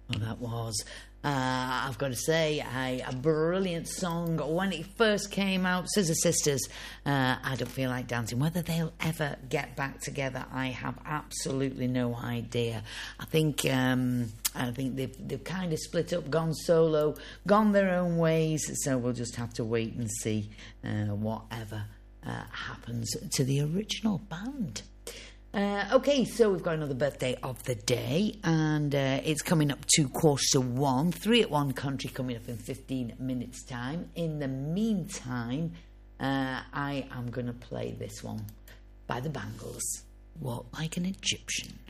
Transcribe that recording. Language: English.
Well, that was, I've got to say, a brilliant song. When it first came out, Scissor Sisters, I Don't Feel Like Dancing. Whether they'll ever get back together, I have absolutely no idea. I think they've kind of split up, gone solo, gone their own ways. So we'll just have to wait and see whatever happens to the original band. Okay, so we've got another birthday of the day, and it's coming up to 1:15. 3 at 1 Country coming up in 15 minutes' time. In the meantime, I am going to play this one by the Bangles, Walk Like an Egyptian.